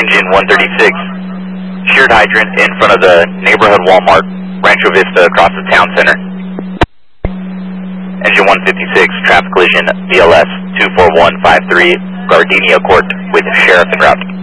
Engine 136, sheared hydrant in front of the neighborhood Walmart, Rancho Vista across the town center. Engine 156, traffic collision BLS 24153, Gardenia Court with sheriff en route.